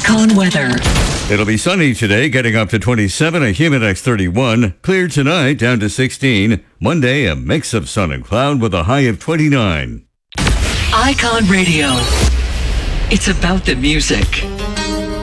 Icon weather. It'll be sunny today, getting up to 27, a humid index 31. Clear tonight, down to 16. Monday, a mix of sun and cloud with a high of 29. Icon Radio. It's about the music.